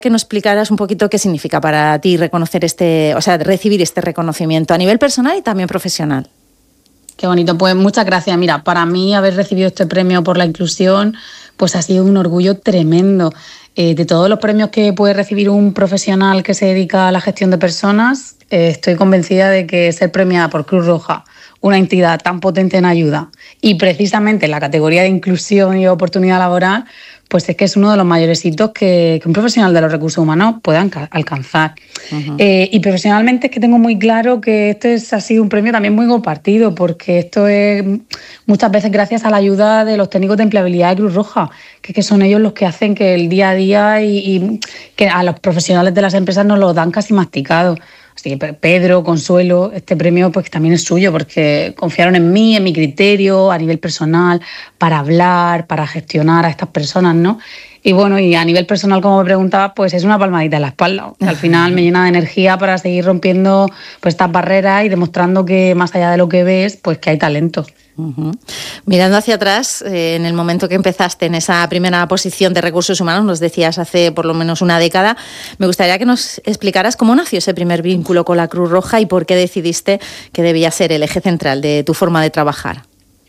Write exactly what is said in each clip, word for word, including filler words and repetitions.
que nos explicaras un poquito qué significa para ti reconocer este, o sea, recibir este reconocimiento a nivel personal y también profesional. Qué bonito, pues muchas gracias. Mira, para mí haber recibido este premio por la inclusión, pues ha sido un orgullo tremendo. Eh, de todos los premios que puede recibir un profesional que se dedica a la gestión de personas, eh, estoy convencida de que ser premiada por Cruz Roja, una entidad tan potente en ayuda, y precisamente en la categoría de inclusión y oportunidad laboral, pues es que es uno de los mayores hitos que, que un profesional de los recursos humanos puede alcanzar. Uh-huh. Eh, y profesionalmente es que tengo muy claro que este es, ha sido un premio también muy compartido, porque esto es muchas veces gracias a la ayuda de los técnicos de empleabilidad de Cruz Roja, que, que son ellos los que hacen que el día a día y, y que a los profesionales de las empresas nos lo dan casi masticado. Así que Pedro, Consuelo, este premio pues también es suyo porque confiaron en mí, en mi criterio, a nivel personal, para hablar, para gestionar a estas personas, ¿no? Y bueno, y a nivel personal, como me preguntabas, pues es una palmadita en la espalda. Al final me llena de energía para seguir rompiendo pues estas barreras y demostrando que más allá de lo que ves, pues que hay talento. Uh-huh. Mirando hacia atrás, eh, en el momento que empezaste en esa primera posición de recursos humanos, nos decías hace por lo menos una década, me gustaría que nos explicaras cómo nació ese primer vínculo con la Cruz Roja y por qué decidiste que debía ser el eje central de tu forma de trabajar.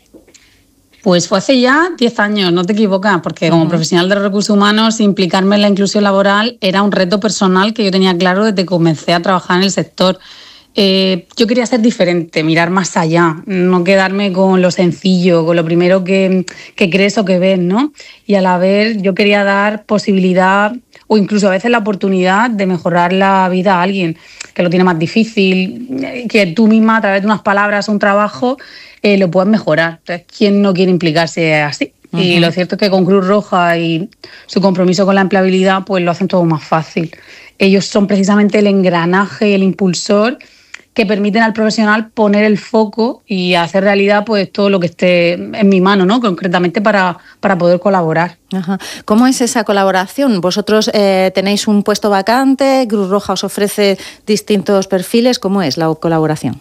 Pues fue hace ya diez años, no te equivocas, porque como uh-huh. profesional de recursos humanos, implicarme en la inclusión laboral era un reto personal que yo tenía claro desde que comencé a trabajar en el sector. Eh, yo quería ser diferente, mirar más allá, no quedarme con lo sencillo, con lo primero que, que crees o que ves, ¿no? Y a la vez yo quería dar posibilidad o incluso a veces la oportunidad de mejorar la vida a alguien que lo tiene más difícil, que tú misma a través de unas palabras o un trabajo eh, lo puedas mejorar. Entonces, ¿quién no quiere implicarse así? Uh-huh. Y lo cierto es que con Cruz Roja y su compromiso con la empleabilidad pues lo hacen todo más fácil. Ellos son precisamente el engranaje y el impulsor que permiten al profesional poner el foco y hacer realidad pues todo lo que esté en mi mano, ¿no? Concretamente para, para poder colaborar. Ajá. ¿Cómo es esa colaboración? ¿Vosotros eh, tenéis un puesto vacante? ¿Cruz Roja os ofrece distintos perfiles? ¿Cómo es la colaboración?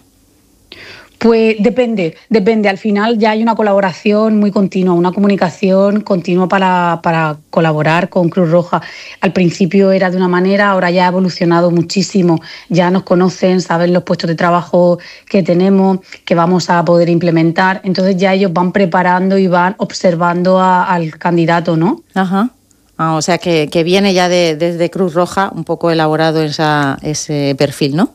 Pues depende, depende. Al final ya hay una colaboración muy continua, una comunicación continua para, para colaborar con Cruz Roja. Al principio era de una manera, ahora ya ha evolucionado muchísimo. Ya nos conocen, saben los puestos de trabajo que tenemos, que vamos a poder implementar. Entonces ya ellos van preparando y van observando a, al candidato, ¿no? Ajá. Ah, o sea que, que viene ya de, desde Cruz Roja un poco elaborado esa, ese perfil, ¿no?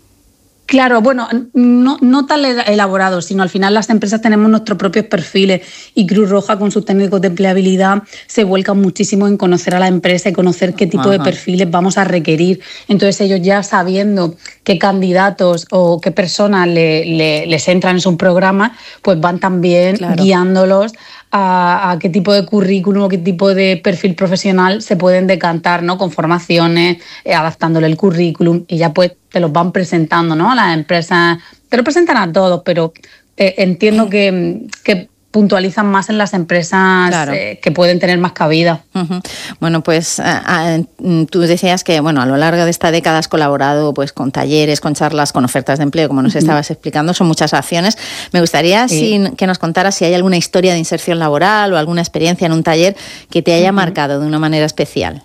Claro, bueno, no, no tan elaborado, sino al final las empresas tenemos nuestros propios perfiles y Cruz Roja con sus técnicos de empleabilidad se vuelcan muchísimo en conocer a la empresa y conocer qué tipo Ajá. de perfiles vamos a requerir. Entonces ellos ya sabiendo qué candidatos o qué personas le, le, les entran en sus programas, pues van también claro. guiándolos a, a qué tipo de currículum o qué tipo de perfil profesional se pueden decantar, ¿no? Con formaciones, eh, adaptándole el currículum y ya pues te los van presentando, ¿no? A las empresas, te lo presentan a todos, pero eh, entiendo que, que puntualizan más en las empresas claro. eh, que pueden tener más cabida. Uh-huh. Bueno, pues uh, uh, tú decías que bueno, a lo largo de esta década has colaborado pues, con talleres, con charlas, con ofertas de empleo, como nos uh-huh. estabas explicando, son muchas acciones. Me gustaría sí. si, que nos contaras si hay alguna historia de inserción laboral o alguna experiencia en un taller que te haya uh-huh. marcado de una manera especial.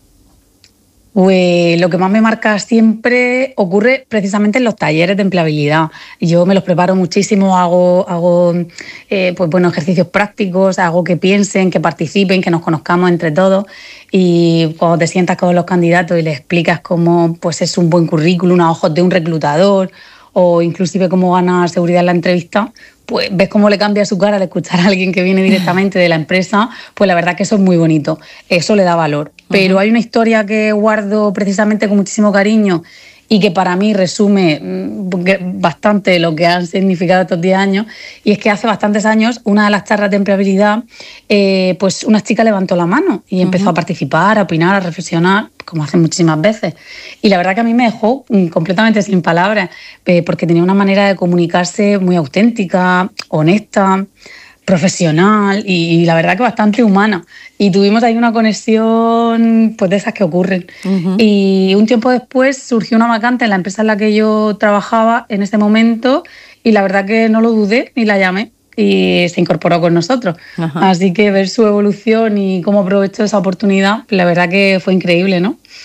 Pues lo que más me marca siempre ocurre precisamente en los talleres de empleabilidad. Yo me los preparo muchísimo, hago, hago eh, pues, bueno, ejercicios prácticos, hago que piensen, que participen, que nos conozcamos entre todos. Y cuando te sientas con los candidatos y les explicas cómo pues, es un buen currículum a ojos de un reclutador o inclusive cómo gana seguridad en la entrevista, pues ves cómo le cambia su cara al escuchar a alguien que viene directamente de la empresa, pues la verdad que eso es muy bonito, eso le da valor. Pero uh-huh. hay una historia que guardo precisamente con muchísimo cariño y que para mí resume bastante lo que han significado estos diez años, y es que hace bastantes años, una de las charlas de empleabilidad, eh, pues una chica levantó la mano y empezó uh-huh. a participar, a opinar, a reflexionar, como hacen muchísimas veces. Y la verdad que a mí me dejó completamente sin palabras, eh, porque tenía una manera de comunicarse muy auténtica, honesta, profesional y, y la verdad que bastante humana. Y tuvimos ahí una conexión pues de esas que ocurren. Uh-huh. Y un tiempo después surgió una vacante en la empresa en la que yo trabajaba en ese momento y la verdad que no lo dudé ni la llamé. y se incorporó con nosotros. Ajá. Así que ver su evolución y cómo aprovechó esa oportunidad, la verdad que fue increíble, ¿no?